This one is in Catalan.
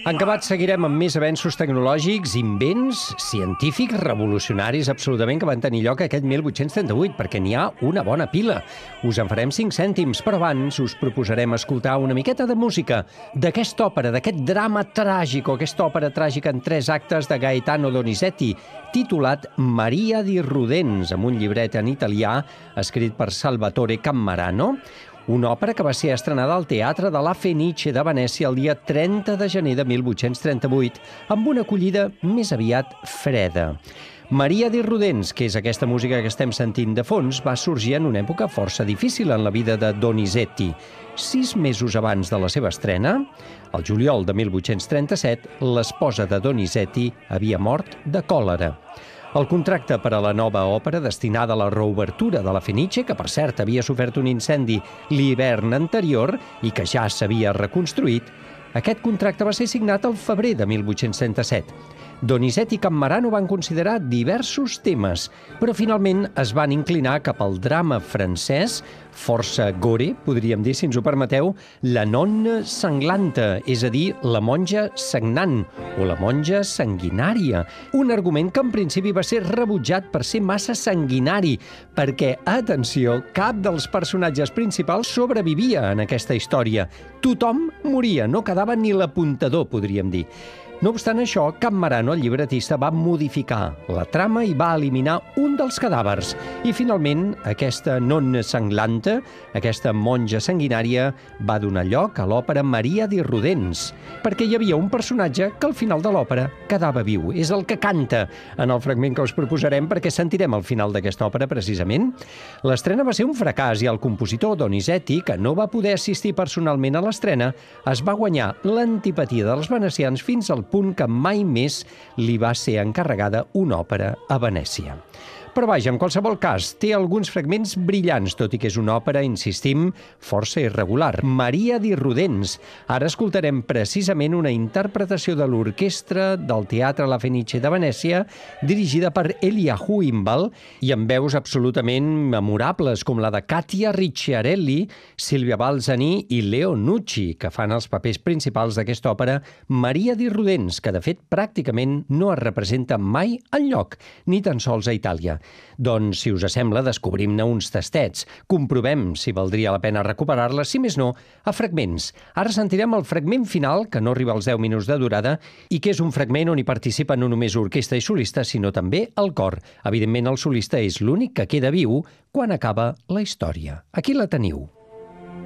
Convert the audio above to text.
En acabat seguirem amb més avenços tecnològics, invents científics revolucionaris absolutament que van tenir lloc aquest 1838, perquè n'hi ha una bona pila. Us en farem 5 cèntims, però abans us proposarem escoltar una miqueta de música d'aquesta òpera, d'aquest drama tràgic, o aquesta òpera tràgica en 3 actes de Gaetano Donizetti, titulat Maria di Rudens, amb un llibret en italià escrit per Salvatore Cammarano, una òpera que va ser estrenada al Teatre de la Fenice de Venècia el dia 30 de gener de 1838, amb una acollida més aviat freda. Maria di Rudens, que és aquesta música que estem sentint de fons, va sorgir en una època força difícil en la vida de Donizetti. 6 mesos abans de la seva estrena, el juliol de 1837, l'esposa de Donizetti havia mort de còlera. El contracte per a la nova òpera, destinada a la reobertura de la Fenice, que per cert havia sofert un incendi l'hivern anterior i que ja s'havia reconstruït, aquest contracte va ser signat al febrer de 1837. Donizetti i Cammarano van considerar diversos temes, però finalment es van inclinar cap al drama francès, força gore, podríem dir, si ens ho permeteu, La nonna sanglanta, és a dir, la monja sagnant o la monja sanguinària. Un argument que en principi va ser rebutjat per ser massa sanguinari, perquè, atenció, cap dels personatges principals sobrevivia en aquesta història. Tothom moria, no quedava ni l'apuntador, podríem dir. No obstant això, Cammarano, el llibretista, va modificar la trama i va eliminar un dels cadàvers. I finalment, aquesta nonna sanglanta, aquesta monja sanguinària, va donar lloc a l'òpera Maria di Rudens, perquè hi havia un personatge que al final de l'òpera quedava viu. És el que canta en el fragment que us proposarem, perquè sentirem al final d'aquesta òpera, precisament. L'estrena va ser un fracàs i el compositor Donizetti, que no va poder assistir personalment a l'estrena, es va guanyar l'antipatia dels venecians fins al punt que mai més li va ser encarregada una òpera a Venècia. Però vaja, en qualsevol cas, té alguns fragments brillants, tot i que és una òpera, insistim, força irregular. Maria di Rudens. Ara escoltarem precisament una interpretació de l'orquestra del Teatre La Fenice de Venècia, dirigida per Eliahu Imbal, i amb veus absolutament memorables, com la de Katia Ricciarelli, Silvia Balzani i Leo Nucci, que fan els papers principals d'aquesta òpera Maria di Rudens, que de fet pràcticament no es representa mai enlloc, ni tan sols a Itàlia. Doncs, si us sembla, descobrim-ne uns tastets. Comprovem si valdria la pena recuperar-la, si més no, a fragments. Ara sentirem el fragment final, que no arriba als 10 minuts de durada, i que és un fragment on hi participa no només orquestra i solista, sinó també el cor. Evidentment, el solista és l'únic que queda viu quan acaba la història. Aquí la teniu.